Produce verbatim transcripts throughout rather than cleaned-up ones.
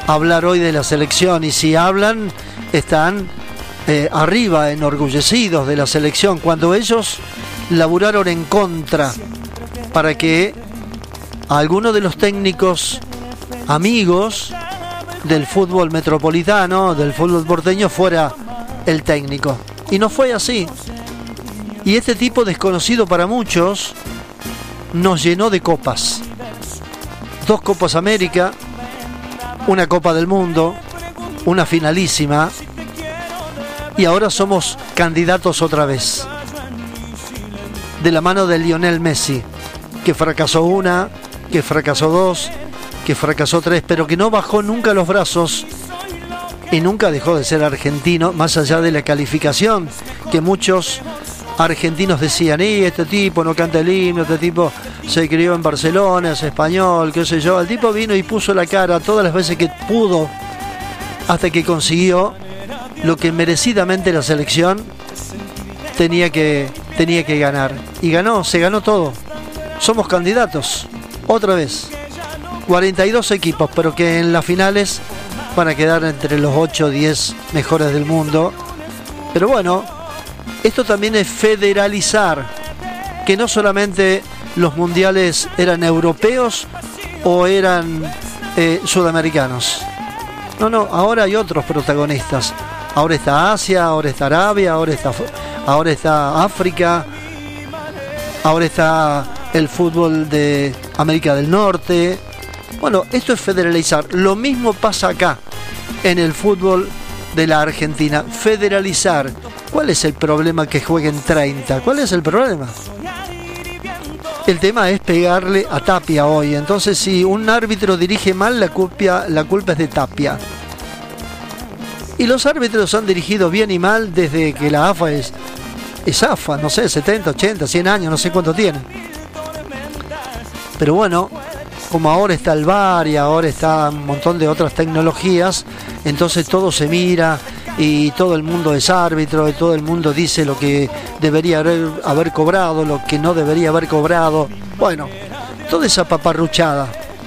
hablar hoy de la selección, y si hablan están eh, arriba, enorgullecidos de la selección, cuando ellos laburaron en contra para que algunos de los técnicos amigos del fútbol metropolitano, del fútbol porteño, fuera el técnico. Y no fue así. Y este tipo, desconocido para muchos, nos llenó de copas. Dos Copas América, una Copa del Mundo, una finalísima, y ahora somos candidatos otra vez. De la mano de Lionel Messi, que fracasó una, que fracasó dos, que fracasó tres, pero que no bajó nunca los brazos y nunca dejó de ser argentino, más allá de la calificación que muchos argentinos decían: y este tipo no canta el himno, este tipo se crió en Barcelona, es español, qué sé yo. El tipo vino y puso la cara todas las veces que pudo, hasta que consiguió lo que merecidamente la selección tenía que, tenía que ganar. Y ganó, se ganó todo. Somos candidatos, otra vez. cuarenta y dos equipos, pero que en las finales van a quedar entre los ocho o diez mejores del mundo. Pero bueno, esto también es federalizar, que no solamente los mundiales eran europeos o eran eh, sudamericanos. No, no, ahora hay otros protagonistas. Ahora está Asia, ahora está Arabia, ahora está, ahora está África, ahora está el fútbol de América del Norte. Bueno, esto es federalizar. Lo mismo pasa acá, en el fútbol de la Argentina. Federalizar. ¿Cuál es el problema que jueguen treinta? ¿Cuál es el problema? El tema es pegarle a Tapia hoy. Entonces, si un árbitro dirige mal, la culpa, la culpa es de Tapia. Y los árbitros han dirigido bien y mal desde que la A F A es, es A F A, no sé, setenta, ochenta, cien años, no sé cuánto tienen. Pero bueno, como ahora está el V A R y ahora está un montón de otras tecnologías, entonces todo se mira y todo el mundo es árbitro y todo el mundo dice lo que debería haber, haber cobrado, lo que no debería haber cobrado. Bueno, toda esa paparruchada.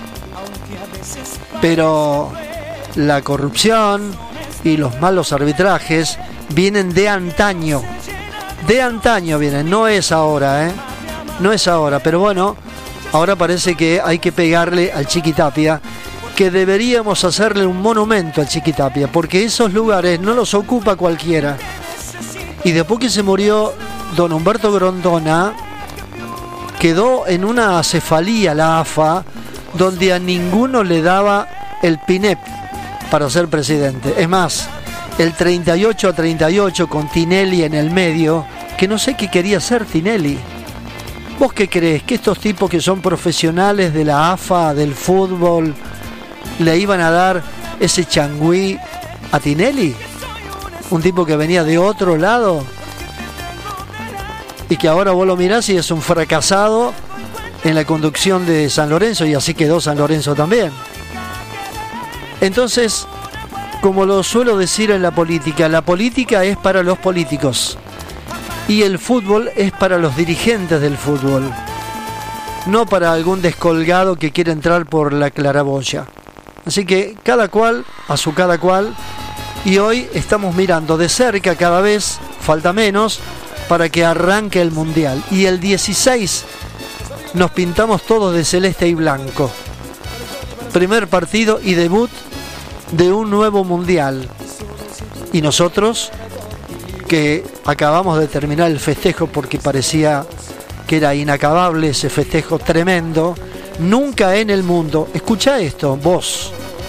Pero la corrupción y los malos arbitrajes vienen de antaño. De antaño vienen, no es ahora, ¿eh? No es ahora, pero bueno, ahora parece que hay que pegarle al Chiqui Tapia, que deberíamos hacerle un monumento al Chiqui Tapia, porque esos lugares no los ocupa cualquiera. Y después que se murió don Humberto Grondona, quedó en una acefalía la A F A, donde a ninguno le daba el P I N E P para ser presidente. Es más, el treinta y ocho a treinta y ocho con Tinelli en el medio, que no sé qué quería hacer Tinelli. ¿Vos qué crees? ¿Que estos tipos que son profesionales de la A F A, del fútbol, le iban a dar ese changüí a Tinelli? Un tipo que venía de otro lado y que ahora vos lo mirás y es un fracasado en la conducción de San Lorenzo, y así quedó San Lorenzo también. Entonces, como lo suelo decir en la política, la política es para los políticos y el fútbol es para los dirigentes del fútbol, no para algún descolgado que quiere entrar por la claraboya. Así que cada cual a su cada cual, y hoy estamos mirando de cerca, cada vez falta menos para que arranque el Mundial, y el dieciséis nos pintamos todos de celeste y blanco. Primer partido y debut de un nuevo Mundial, y nosotros que acabamos de terminar el festejo porque parecía que era inacabable ese festejo tremendo. Nunca en el mundo, escucha esto vos,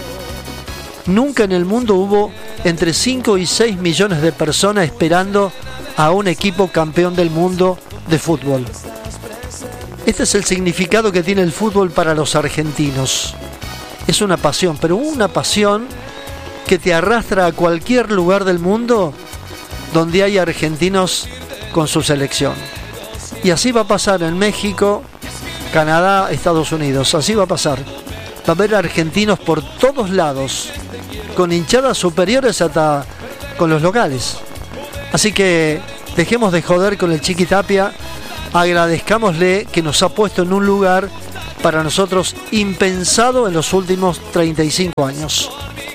nunca en el mundo hubo entre cinco y seis millones de personas esperando a un equipo campeón del mundo de fútbol. Este es el significado que tiene el fútbol para los argentinos. Es una pasión, pero una pasión que te arrastra a cualquier lugar del mundo donde hay argentinos con su selección. Y así va a pasar en México, Canadá, Estados Unidos. Así va a pasar. Va a haber argentinos por todos lados, con hinchadas superiores hasta con los locales. Así que dejemos de joder con el Chiqui Tapia, agradezcámosle que nos ha puesto en un lugar para nosotros impensado en los últimos treinta y cinco años.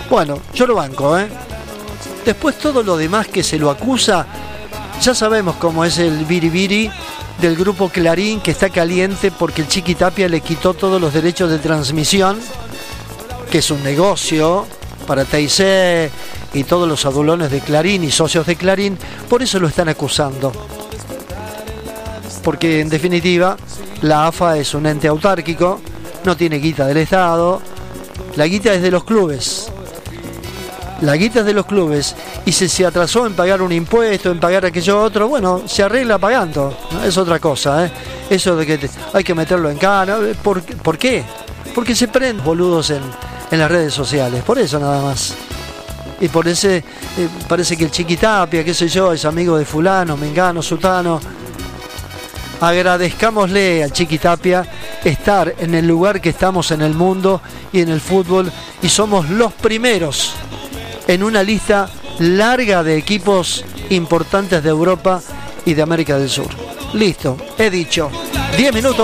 Bueno, yo lo banco, ¿eh? Después todo lo demás que se lo acusa, ya sabemos cómo es el biribiri del grupo Clarín, que está caliente porque el Chiqui Tapia le quitó todos los derechos de transmisión, que es un negocio para T I C y todos los adulones de Clarín y socios de Clarín. Por eso lo están acusando, porque en definitiva la A F A es un ente autárquico, no tiene guita del Estado, la guita es de los clubes. La guita es de los clubes, y si se atrasó en pagar un impuesto, en pagar aquello otro, bueno, se arregla pagando, ¿no? Es otra cosa, ¿eh? Eso de que te, hay que meterlo en cana, ¿por, ¿por qué? Porque se prenden boludos en, en las redes sociales, por eso nada más. Y por ese, eh, parece que el Chiqui Tapia, qué sé yo, es amigo de fulano, mengano, sutano. Agradezcámosle al Chiqui Tapia estar en el lugar que estamos en el mundo y en el fútbol, y somos los primeros en una lista larga de equipos importantes de Europa y de América del Sur. Listo, he dicho. diez minutos.